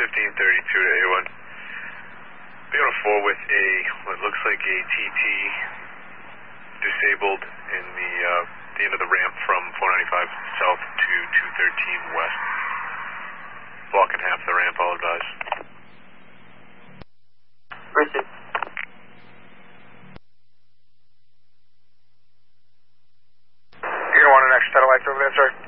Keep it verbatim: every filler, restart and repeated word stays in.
fifteen thirty-two to A one. Be on a four with a, what looks like a T T disabled in the, uh, the end of the ramp from four ninety-five south to two thirteen west. Blocking half the ramp, I'll advise. Richard. You're going to want an extra satellites over there, sir?